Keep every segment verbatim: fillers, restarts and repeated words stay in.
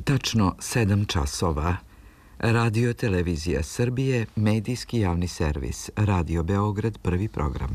Tačno sedam časova. Radio Televizija Srbije, medijski javni servis, Radio Beograd, prvi program.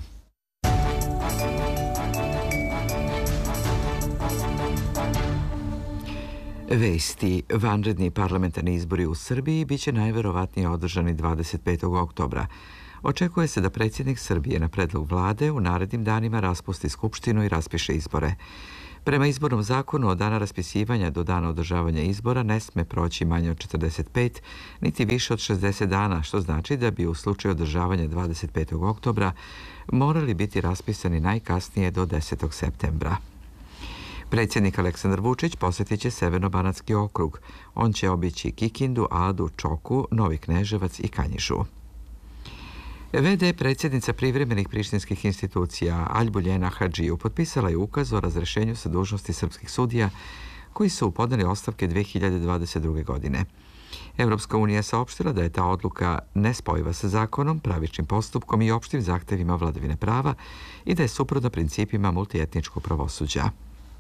Vesti. Vanredni parlamentarni izbori u Srbiji biće najverovatnije održani dvadeset petog oktobra. Očekuje se da predsjednik Srbije na predlog vlade u narednim danima raspusti skupštinu i raspiše izbore. Prema izbornom zakonu od dana raspisivanja do dana održavanja izbora ne sme proći manje od četrdeset pet, niti više od šezdeset dana, što znači da bi u slučaju održavanja dvadeset petog oktobra morali biti raspisani najkasnije do desetog septembra. Predsjednik Aleksandar Vučić posjetit će Severno-banatski okrug. On će obići Kikindu, Adu, Čoku, Novi Kneževac i Kanjižu. V D predsjednica privremenih prištinskih institucija Aljbuljena Hadžiju potpisala je ukaz o razrešenju sa dužnosti srpskih sudija koji su podneli ostavke dve hiljade dvadeset druge. godine. Evropska unija saopštila da je ta odluka nespojiva sa zakonom, pravičnim postupkom i opštim zahtevima vladavine prava i da je suprotna principima multietničkog pravosuđa.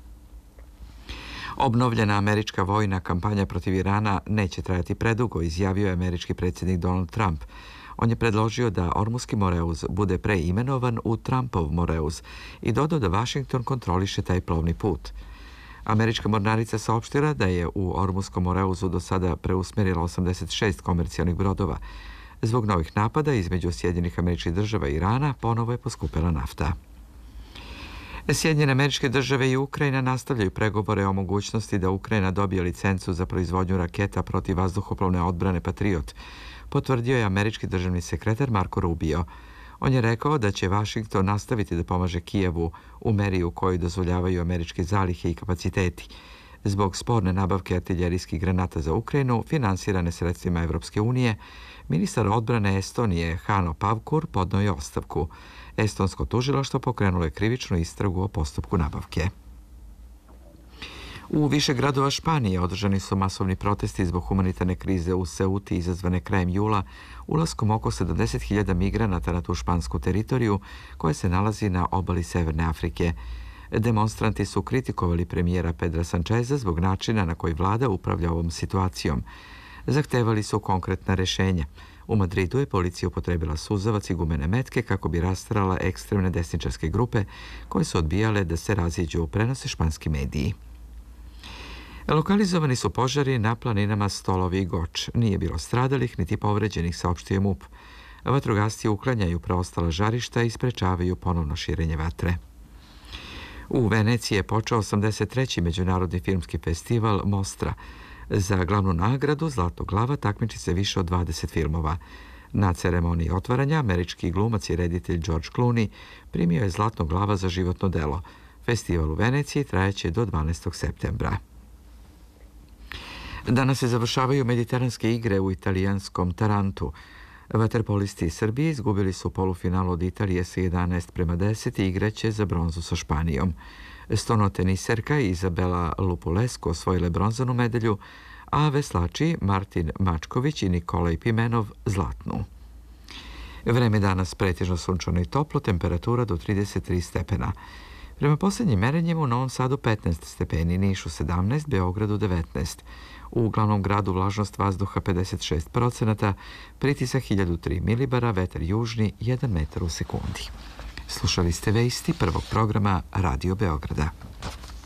Obnovljena američka vojna kampanja protiv Irana neće trajati predugo, izjavio je američki predsjednik Donald Trump. On je predložio da Ormuski Moreuz bude preimenovan u Trumpov Moreuz i dodao da Vašington kontroliše taj plovni put. Američka mornarica saopštila da je u Ormuskom Moreuzu do sada preusmjerila osamdeset šest komercijalnih brodova. Zbog novih napada između Sjedinjenih Američkih Država i Irana ponovo je poskupela nafta. Sjedinjene Američke Države i Ukrajina nastavljaju pregovore o mogućnosti da Ukrajina dobije licencu za proizvodnju raketa protiv vazduhoplovne odbrane Patriot, potvrdio je američki državni sekretar Marko Rubio. On je rekao da će Vašington nastaviti da pomaže Kijevu u meri u kojoj dozvoljavaju američke zalihe i kapaciteti. Zbog sporne nabavke artiljerijskih granata za Ukrajinu, finansirane sredstvima Evropske unije, ministar odbrane Estonije Hano Pavkur podnio je ostavku. Estonsko tužilaštvo pokrenulo je krivičnu istragu o postupku nabavke. U više gradova Španije održani su masovni protesti zbog humanitarne krize u Ceuti izazvane krajem jula ulaskom oko sedamdeset hiljada migranata na tu špansku teritoriju koja se nalazi na obali Severne Afrike. Demonstranti su kritikovali premijera Pedra Sancheza zbog načina na koji vlada upravlja ovom situacijom. Zahtevali su konkretna rješenja. U Madridu je policija upotrebila suzavac i gumene metke kako bi rastrala ekstremne desničarske grupe koje su odbijale da se raziđu, prenose španski mediji. Lokalizovani su požari na planinama Stolovi i Goč. Nije bilo stradalih niti povređenih, saopštio M U P. Vatrogasci uklanjaju preostala žarišta i sprečavaju ponovno širenje vatre. U Veneciji je počeo osamdeset treći međunarodni filmski festival Mostra. Za glavnu nagradu Zlatnog glava takmiči se više od dvadeset filmova. Na ceremoniji otvaranja američki glumac i reditelj George Clooney primio je Zlatnog glava za životno delo. Festival u Veneciji trajeće do dvanaestog septembra. Danas se završavaju mediteranske igre u italijanskom Tarantu. Vaterpolisti iz Srbije izgubili su polufinalu od Italije sa jedanaest prema deset i igraće za bronzu sa Španijom. Stonoteniserka Izabela Lupulesko osvojile bronzanu medalju, a veslači Martin Mačković i Nikolaj Pimenov zlatnu. Vreme danas pretežno sunčano i toplo, temperatura do trideset tri stepena. Prema posljednjim merenjima u Novom Sadu petnaest stepeni, Nišu sedamnaest, Beogradu devetnaest. U glavnom gradu vlažnost vazduha pedeset šest procenata, pritisak hiljadu tri milibara, vetar južni jedan metar u sekundi. Slušali ste vesti prvog programa Radio Beograda.